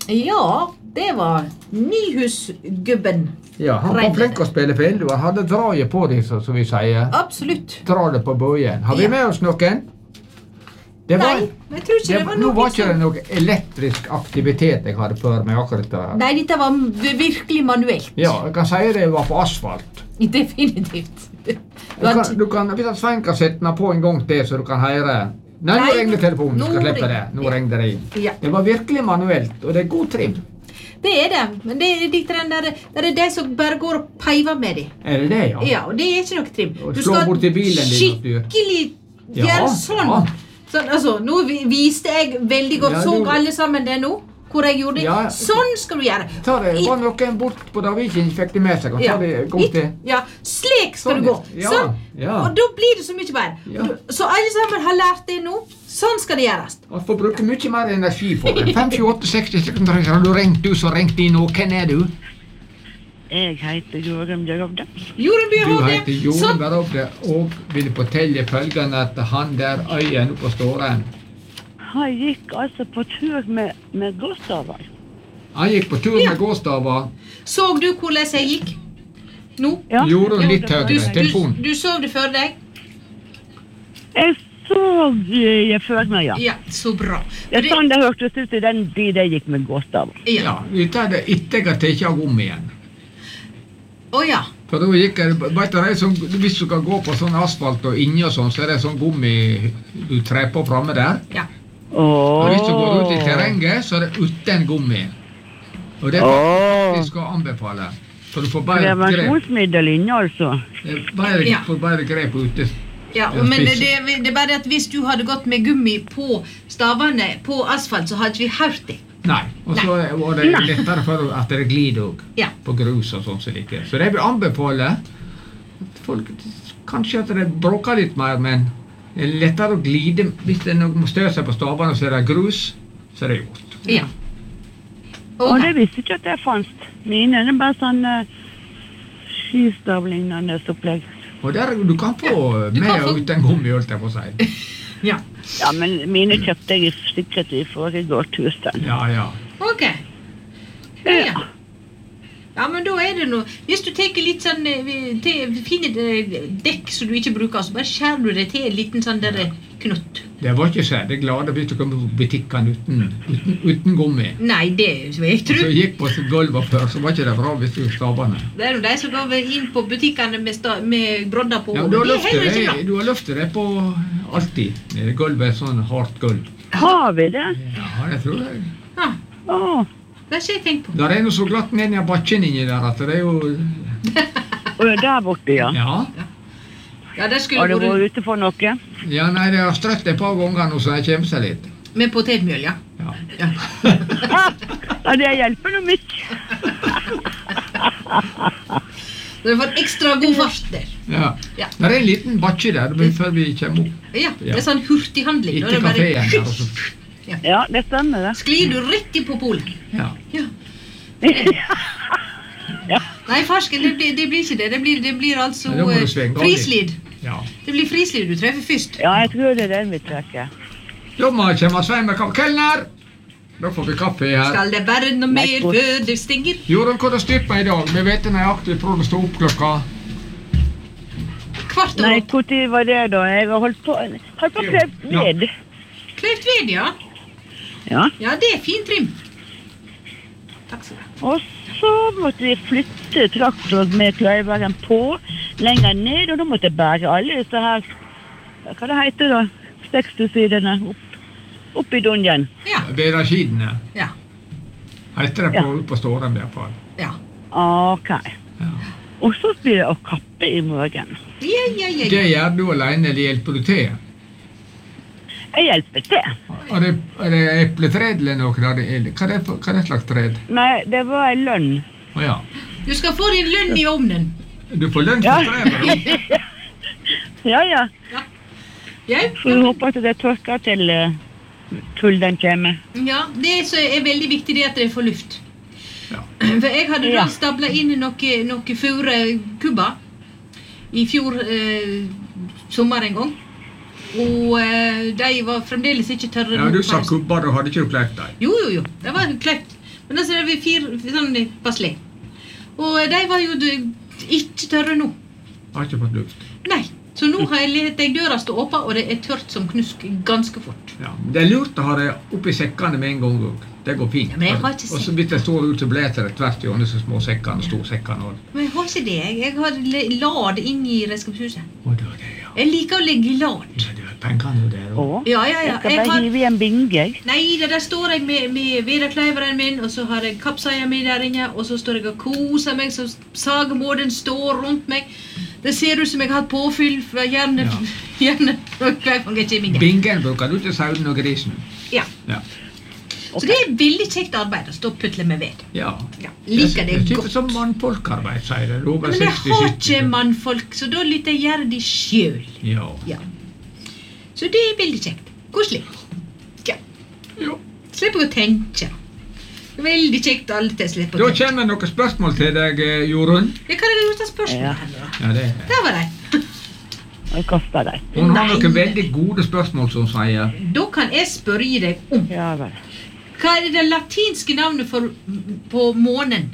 Ja, det var Nyhusgubben. Ja, han var flink å spille fiddle, og han hadde draget på det, som vi sier. Absolutt. Dra det på bøyen. Har vi med oss noen? Det var, Nei, jeg tror ikke det var nå noe var ikke det noe elektrisk aktivitet jeg hadde for meg akkurat der. Nei, dette var virkelig manuelt. Ja, jeg kan si det var på asfalt. Definitivt. Du kan, hvis Svein kan sette den på en gang til, så du kan høre. Nei, nå ringte telefonen, du skal slippe det. Nå ringte det inn. Ja. Det var virkelig manuelt, og det er god trim. Det er det, men det er litt der er de som bare går og peiver med dem. Er det det, ja? Ja, og det er ikke noe trim. Og slå bort i bilen din, skikkelig gjøre sånn. Ja. Sånn, altså, nå viste jeg veldig godt, så alle sammen det nå, hvor jeg gjorde det. Ja. Sånn skal du gjøre. Ta det, var noen bort på Daviken, fikk de med seg, og ta det godt til. Ja, slik skal du gå. Ja, sånn. ja. Og da blir det så mye bedre. Ja. Så alle sammen har lært det nå. Sånn skal det gjøres. Man får bruke mye mer energi på det. 5-28-60 sekunder, har du ringt, du som ringte inn nå. Hvem er du? Jeg heter Jorunn Bjørhovde. Jorunn Du Bjørhovde. heter Jorunn Bjørhovde, og vil fortelle følgende at han der øyen oppe på Ståren, Han gikk altså på tur med gåstaver. han gikk på tur med gåstaver. Så du hvordan jeg gikk? Nå? Ja. Jorunn litt høyere, telefon. Du så det før deg? Jeg så det før meg, ja. Ja, så bra. Det er sånn det hørtes ut i den tid jeg gikk med gåstaver. Ja, vi tar det etter jeg har tatt av om igjen. Åja. For da gikk jeg, vet du, det er sånn, hvis du kan gå på sånn asfalt og inni og sånn, så er det sånn gummi du trer på fremme der. Ja. Og hvis du går ut i terrenget, så er det uten gummi. Og det er faktisk å anbefale. For du får bedre grep. Prevensjonsmiddel inni, altså. Får bedre grep ute. Ja, men det er bare at hvis du hadde gått med gummi på stavene på asfalt, så hadde vi hørt det. Nei, og så var det lettere for at det glider også, Ja. på grus og sånn som like. Så det vil anbefale at folk, kanskje at det bråker litt mer, men det er lettere å glide. Hvis det er noe stør seg på stavene, så er det grus, så er det gjort. Ja. Og det visste ikke at det fanns. Mine er bare sånn skistavlignende opplegg. Og der, du kan få med og uten gummi, holdt jeg på å si. Ja. Ja, men mine kjøpte jeg sikkert i forrige gårdtusen. Ja. Ok. Ja. Ja, men da er det noe. Hvis du tenker litt sånn, finner dekk som du ikke bruker, så bare skjærer du det til en liten sånn der knott. Det var ikke så det glade hvis du kom på butikken uten gummi. Nei, det jeg Så tror. gikk på gulvet før, så var ikke det bra hvis du stavene. Det er jo de som går inn på butikkene med brodder på. Ja, Det er heller ikke bra. du har løftet det på alltid. Gulvet er sånn hardt gulv. Har vi det? Ja, det tror jeg. Ja, Åh, det har ikke jeg tenkt på. Der er noe så glatt ned i bakken inni der, at det er jo... og der borte, ja. Ja. Ja, det Har skulle du vært vært ute for noe? Ja, nei, det har strøtt et par ganger nå, så jeg kommer seg litt. med potetmjøl, ja. Ja. Ja. Ja, det hjelper noe mye. Du har fått ekstra god fart der. Ja. Ja. Der er en liten bakke der, før vi kommer opp. Ja, det er sånn hurtighandling. Da er Ikke det bare- kaféen der, og så... Ja, det stemmer det. Sklir du rett inn på polen. Ja. Ja. Ja. Nei, farsken, det blir ikke det. Det blir altså Ja, da må du svinge av frislid. Ja. Det blir frislid du treffer først. Ja, jeg tror det er den vi trekker. Da må jeg komme Svein med kaffe. Kelner! Da får vi kaffe her. Skal det være noe mer før det stinger? Jorunn, hva har du styrt med i dag? Vi vet nøyaktig prøvd å stå opp klokka. Kvart Nei, over. hvor var det da? Jeg har holdt på klevt ved. Kløft ved, ja. Ja. Ja, det er fin trim. Takk skal du ha. Og så måtte vi flytte traktoren med kløyveren på lenger ned, og da måtte jeg bære alle disse her, hva det heter da, 60-sidene opp i dungeon. Ja, Bedreskidene. ja, Heter det Ja. på Ståren i hvert fall. ja. Ok. Ja. Og så blir det å kappe i morgen. Ja. Det gjør du alene, eller hjelper du til? Jeg hjelper til. Er det epletred eller noe? Hva er det slags tred? Nei, det var en lønn. Åja. Du skal få din lønn i ovnen. Du får lønn Ja. for strevet, da. Ja. Ja, Så vi håper at det tørker til kulden kommer. ja, det som er veldig viktig det er at det får luft. Ja. For jeg hadde da Ja. stablet inn noe furekubber i fjor sommer en gang. Og de var fremdeles ikke tørre. Ja, du sa kubber, da hadde ikke du klekt deg. Jo, det var kløpt. Men så er vi 4 sånn passelig. Og de var jo ikke tørre nå. Har ikke fått luft. Nei, så nå har jeg døra stå åpen, og det er tørt som knusk ganske fort. Ja, men det er lurt å ha det oppi sekkene med en gang. Det går fint. Ja, men jeg har ikke og så hvis det står ut, så blæser det tvert gjennom disse små sekkene, storsekkene. Men jeg har ikke det. Jeg har lad inn i redskapshuset. Og det var det, ja. Jeg liker å legge lad. Ja, det er pengene jo der. Å, Ja. jeg skal bare hive i en binge, jeg. Nei, der står jeg med vederkløyveren min, og så har jeg kappsaia mi der inne, og så står jeg og koser meg, så sagemåden står rundt meg. Det ser ut som jeg har hatt påfyll, for gjerne hver gang jeg kommer inn. Bingen bruker du til sauden og grisen. Ja. Ja. Så det er veldig kjekt arbeid å stå og putle med ved. Ja. Ja, liker det Det er godt. som mannfolkarbeid, sier det. Over Men jeg 60, har 70. ikke mannfolk, så da lytter jeg gjøre det selv. Ja. Ja. Så det er veldig kjekt. Koselig. Ja. Jo. Slipper å tenke. Veldig kjekt alle til å slippe Da å tenke. kommer noen spørsmål til deg, Jorunn. Jeg kan jo ta spørsmål Ja. her nå. Ja, det er. Der var de. Og jeg kaster deg. Hun har Nei. noen veldig gode spørsmål, som hun sier. Da kan jeg spørre deg om Ja vel. hva er det latinske navnet på månen?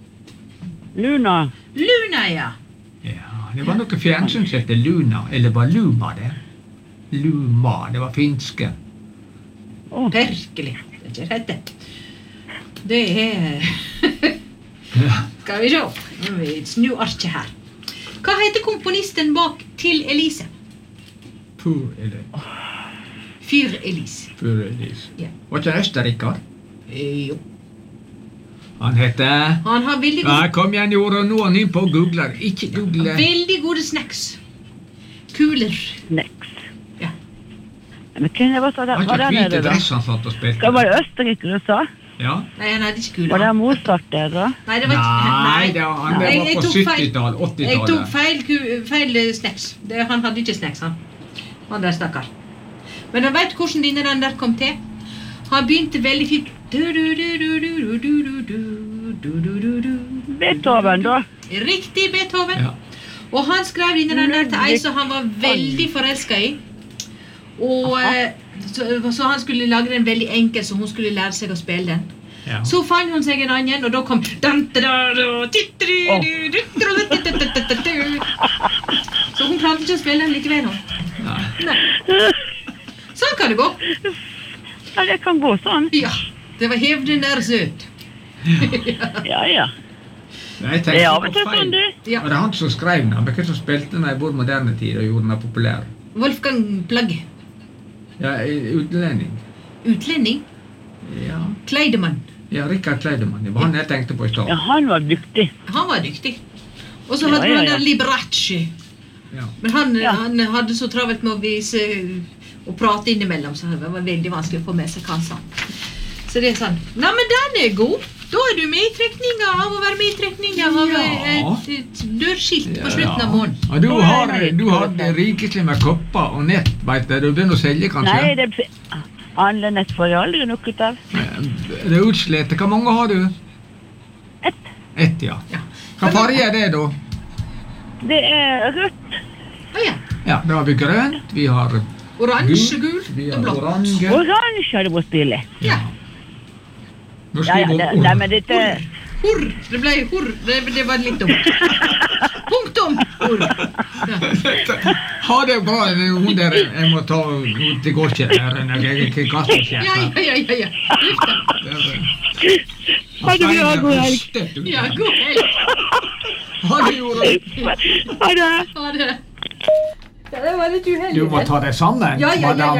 Luna. Luna, ja. Ja, det var noe fjernsyn som heter Luna, eller var Luma det? Luma, det var finske. Å, Virkelig. Det er ikke rett det. Det er... Ja. Skal vi se. Nå må vi snu arket her. Hva heter komponisten bak Til Elise? Pur, eller Fyr Elise. Pur Elise. Ja. Var ikke det Østerrikard? Jo. Han heter... Han har veldig Ja, gode, kom igjen, Jorunn, nå er han inn på Googler. Ikke Google. veldig gode snacks. Kuler. Next. Ja. Men hvem var det Han var ikke der hvite nede da? dress han satt og spilte. Hva var det Østerrike du sa? Ja. Nei, han hadde ikke Var kuler. det Mozart der da? Nei, det var ikke... Nei, det var, han, det Jeg- var jeg på tok feil. 70-tallet, Jeg tok 80-tallet. feil snacks. Han hadde ikke snacks, han. Han der stakkar. Men han vet hvordan den der kom til. Han begynte veldig fint. Beethoven da? Riktig, Beethoven. Ja. Og han skrev den der til ei som han var veldig forelsket i. Og så han skulle lage den veldig enkel, så hun skulle lære seg å spille den. Ja. Så fant hun seg en annen, og da kom Så hun klarte ikke å spille den likevel, hun. Nei. Nei. Sånn kan det gå. Ja, det kan gå sånn. Ja, det var hevden der søt. Ja, ja. Nei, jeg Det er av tenkte og til på sånn, feil. du. Ja. Var det han som skrev den? Hvem som spilte den i vår moderne tid og gjorde den populær? Wolfgang Plagge. Ja, utlending. Utlending. Ja, Kleidemann. ja Rikard Kleidemann. Det var han jeg tenkte på i stad. Ja, han var dyktig. Han var dyktig. Og så Ja, hadde vi ja, han ja. der Liberace. Ja. Men han, Ja. han hadde så travelt med å vise og prate innimellom, så det var veldig vanskelig å få med seg hva han sa. Så det er sånn. Nei, men den er god. Da er du med i trekninga av å være med i trekninga av Ja. et dørskilt på slutten av måneden. Og du har rikelig med kopper og nett, vet du. Du begynner å selge, kanskje? Nei, det handler nett får jeg aldri noe ut av. Det er utslett. Hvor mange har du? Ett. Ett, ja. Ja. Hva farge er det, da? Det er rødt. Å ja. Ja, da har vi grønt, vi har Oransje, gult vi og har blått. oransje. Oransje hadde vært stilig. Ja. Nå Ja, ja, skriver det, hun nei, ord. men dette... Hurr. Det ble hurr. Det var litt dumt. Punktum. Hurr. Ja. Ha det bra, hun der. Jeg må ta Det går ikke der. Hva som skjer? Ja. Lyft det. Ha det bra, god helg. Ja, god helg. Ha det, Jorunn. Ha det. Ha det. Ja, det var litt uheldig. Du må ta deg sammen, Ja. madame.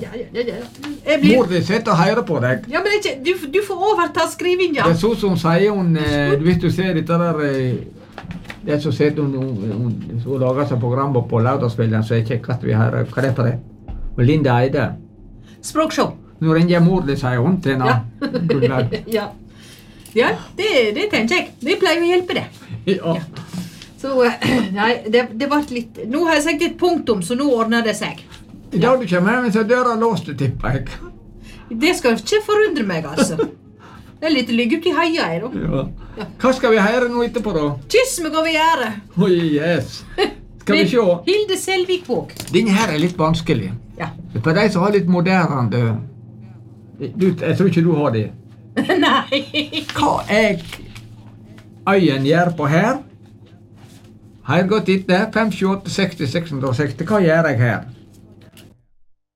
Jeg blir... Mor di sitter og hører på deg. Ja, men du får overta skrivinga. Det er sånn som sier hun hvis du ser dette der det som sitter hun lager seg program på lørdagskvelden, så er det kjekkest vi hører. Hva er det for det? Og Linda Eide. Språkshow. Nå ringer mor di, sier hun til henne. Ja. Ja, det tenker jeg. Det pleier å hjelpe det. Ja. Så, nei, det ble litt... Nå har jeg sagt et punktum, så nå ordner det seg. I dag du kommer hjem, så er døra låst, tipper jeg. Det skal ikke forundre meg, altså. Det er litt ligge ut i heia her, da. Ja. Hva skal vi høre nå etterpå, da? Kyss meg over gjerdet. Oi, yes. Skal vi se? Hilde Selvik-bok. Denne her er litt vanskelig. Ja. For de som har litt moderne... Jeg tror ikke du har det. Nei. Hva jeg øyen gjør på her? Har jeg gått etter 5, 7, 8, 60, 660, hva gjør jeg her?